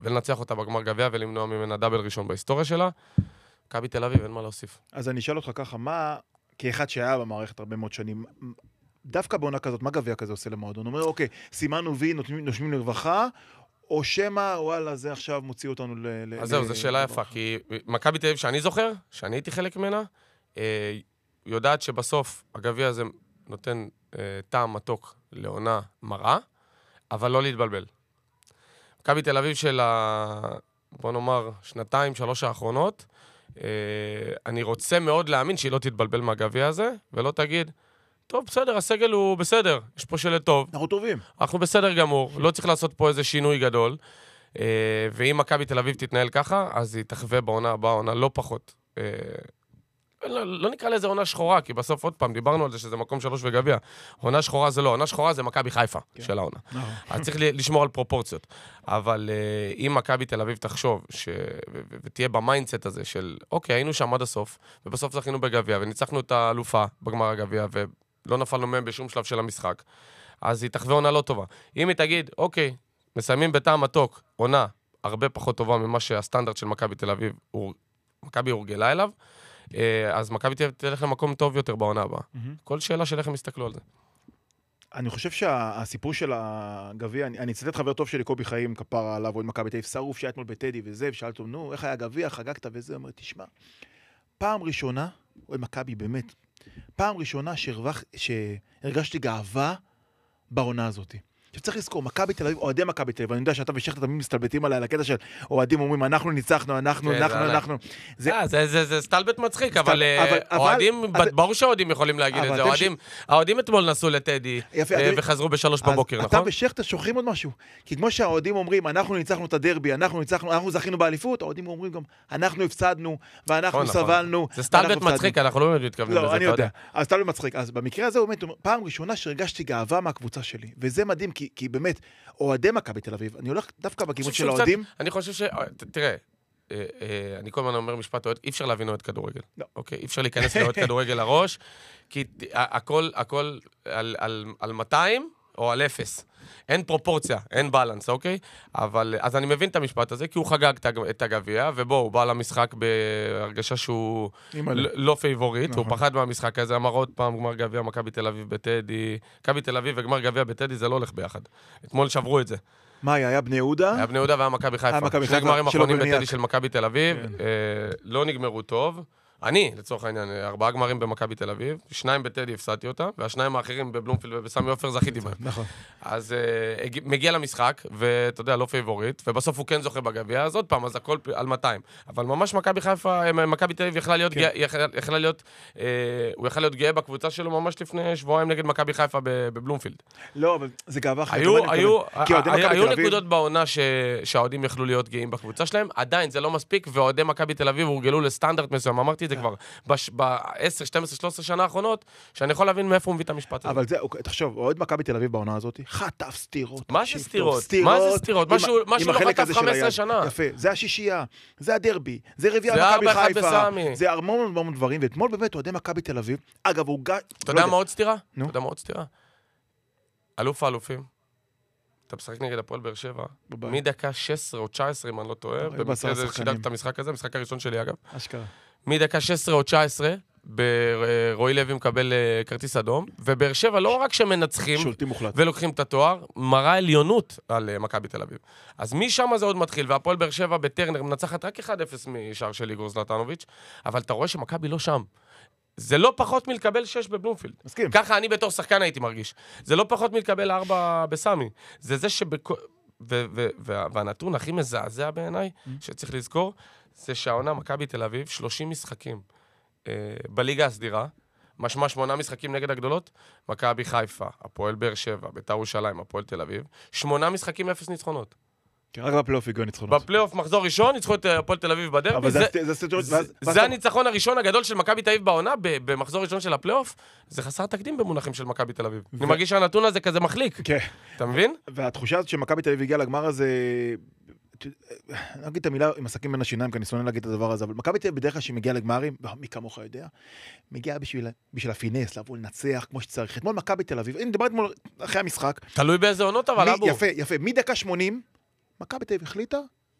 ולנצח אותה בגמר גביע ולמנוע ממנה דאבל ראשון בהיסטוריה שלה. מכבי תל אביב, אין מה להוסיף. אז אני אשאל אותך ככה, מה, כאחד שהיה במערכת הרבה מאוד שנים, דווקא בעונה כזאת, מה גביע כזה עושה למועדון? הוא אומר, אוקיי, סימנו וי, נושמים לרווחה, או שמה, וואלה, זה עכשיו מוציא אותנו אז זהו, זו שאלה יפה, כי מכבי תל אביב שאני זוכר, שאני הייתי חלק ממנה, יודעת שבסוף הגביע הזה נותן טעם מתוק לעונה מרה, אבל לא להתבלבל. מכבי תל אביב של בוא נאמר, 2-3 האחרונות, אני רוצה מאוד להאמין שהיא לא תתבלבל מהגביע הזה, ולא תגיד, טוב, בסדר, הסגל הוא בסדר, יש פה שלט טוב. אנחנו טובים. אנחנו בסדר גמור, לא צריך לעשות פה איזה שינוי גדול, ואם מכבי תל אביב תתנהל ככה, אז היא תחווה בעונה הבאה, עונה לא פחות. לא נקרא לזה עונה שחורה, כי בסוף עוד פעם דיברנו על זה שזה מקום 3 וגביע. עונה שחורה זה לא, עונה שחורה זה מכבי חיפה של העונה. אז צריך לשמור על פרופורציות. אבל אם מכבי תל אביב תחשוב, ותהיה במיינדסט הזה של, אוקיי, היינו שם עד הסוף, ובסוף זכינו בגביע, וניצחנו את האלופה בגמר הגביע, ולא נפלנו מהם בשום שלב של המשחק, אז היא תחווה עונה לא טובה. אם היא תגיד, אוקיי, מסיימים בטעם מתוק, עונה הרבה פחות טובה ממה שהסטנדרט של מכבי תל אביב, מכבי הורגלה אליו, אז מכבי תלך למקום טוב יותר בעונה הבאה. כל שאלה של איך הם יסתכלו על זה. אני חושב שהסיפור של הגביע, אני אצטט חבר טוב שלי, קובי חיים, כפרה עליו, עוד מכבי תל אביב, שרוף שהיה אתמול בטדי וזה, ושאלתו, נו, איך היה הגביע, חגגת וזה, אומר, תשמע, פעם ראשונה, עוד מכבי באמת, פעם ראשונה שהרגשתי גאווה בעונה הזאת. עכשיו צריך לזכור, מכבי תל אביב, אוהדי מכבי תל אביב, אני יודע שאתה ושכת תמיד מסתלבטים עליי, על הקטע של אוהדים אומרים, אנחנו ניצחנו, אנחנו. זה סטלבט מצחיק, אבל אוהדים, ברור שהאוהדים יכולים להגיד את זה, האוהדים אתמול נסעו לטדי, וחזרו ב3 בבוקר, נכון? אתה ושכת שוכחים עוד משהו, כי כמו שהאוהדים אומרים, אנחנו ניצחנו את הדרבי, אנחנו זכינו באליפות, האוהדים אומרים גם, אנחנו הפסדנו, ואנחנו סבלנו. זה סטלבט מצחיק, אנחנו לא באמת מתכוונים לזה. לא, אני יודע. אז סטלבט מצחיק. אז במקרה הזה, פעם ראשונה שהרגשתי גאווה מהקבוצה שלי, וזה מדהים, כי באמת, אוהדי מכבי תל אביב, אני הולך דווקא בכיוון של האוהדים. אני חושב תראה, אני כל הזמן אומר משפט, אי אפשר להבין אוהד כדורגל. אוקיי? אי אפשר להיכנס לאוהד כדורגל לראש, כי הכל על 200 או על 0. אין פרופורציה, אין בלנס, אוקיי? אבל, אז אני מבין את המשפט הזה, כי הוא חגג את הגביע, ובו, הוא בא למשחק בהרגשה שהוא לא פייבוריט, הוא פחד מהמשחק הזה, אמר עוד פעם, גמר גביע, מכבי תל אביב בטדי, מכבי תל אביב וגמר גביע בטדי, זה לא הולך ביחד. אתמול שברו את זה. מה היה בני יהודה? היה בני יהודה והיה מכבי חיפה. שני גמרים אחרונים בטדי של מכבי תל אביב, לא נגמרו טוב. אני, לצורך העניין, 4 גמרים במכבי תל אביב, 2 בטדי הפסדתי אותם, והשניים האחרים בבלומפילד ובסמי עופר זכיתי בהם. נכון. אז מגיע למשחק, ואתה יודע, לא פייבוריט, ובסוף הוא כן זוכה בגביע, אז עוד פעם, אז הכל על 200. אבל ממש מכבי חיפה, מכבי תל אביב הוא יכל להיות גאה בקבוצה שלו ממש לפני שבועיים נגד מכבי חיפה בבלומפילד. לא, אבל זה גאווה אחרת. היו נקודות בעונה שהאוהדים יכלו להיות גאים בקבוצה שלהם, עדיין זה לא מספיק, ואוהדי מכבי תל אביב הורגלו לסטנדרט מסוים. אמרתי זה כבר ב-10, 12, 13 שנה האחרונות, שאני יכול להבין מאיפה הוא מביא את המשפט הזה. אבל זה, תחשוב, אוהד מכבי תל אביב בעונה הזאת, חטף סתירות. מה זה סתירות? מה זה סתירות? משהו לא חטף 15 שנה. יפה, זה השישייה, זה הדרבי, זה רביע מכבי חיפה, זה המון דברים, ואתמול באמת אוהדי מכבי תל אביב, אגב, הוא גא... אתה יודע מה עוד סתירה? אתה יודע מה עוד סתירה? אלוף האלופים. אתה משחק נגד הפועל באר שבע, מדקה 16 או 19, אם אני לא טועה, במקרה זה שידרתי את המשחק הזה, המשחק הראשון שלי אגב. אשכרה. מדקה 16 או 19, רועי לוי מקבל כרטיס אדום, ובאר שבע לא רק שמנצחים ולוקחים את התואר, מראה עליונות על מכבי תל אביב. אז משם זה עוד מתחיל, והפועל באר שבע בטרנר מנצחת רק 1-0 משער של איגור זלטנוביץ', אבל אתה רואה שמכבי לא שם. זה לא פחות מלקבל 6 בבלומפילד. מסכים. ככה אני בתור שחקן הייתי מרגיש. זה לא פחות מלקבל 4 בסמי. זה והנתון הכי מזעזע בעיניי, שצריך לזכור, זה שהעונה מכבי תל אביב, 30 משחקים בליגה הסדירה, משמע 8 משחקים נגד הגדולות, מכבי חיפה, הפועל באר שבע, בית"ר ירושלים, הפועל תל אביב, 8 משחקים 0 ניצחונות. רק בפלייאוף הגיעו ניצחונות. בפלייאוף מחזור ראשון, ניצחו את הפועל תל אביב בדרבי. זה הניצחון הראשון הגדול של מכבי תל אביב בעונה, במחזור ראשון של הפלייאוף, זה חסר תקדים במונחים של מכבי תל אביב. אני מרגיש שהנתון הזה כזה מחליק. אתה מבין? והתחושה הזאת שמכבי תל אביב הגיעה לגמר הזה, אני אגיד את המילה עם עסקים בין השיניים, כי אני שונא להגיד את הדבר הזה, אבל מכבי תל אביב בדרך כלל שהיא מגיעה לגמרים, מי כמוך יודע, מגיעה בשביל הפינס, לבוא לנצח כמו שצריך. אתמול מכבי תל אביב, אני דיברתי אחרי המשחק. תלוי באיזה עונות, אבל אבו. יפה. מדקה 80, מכבי תל אביב החליטה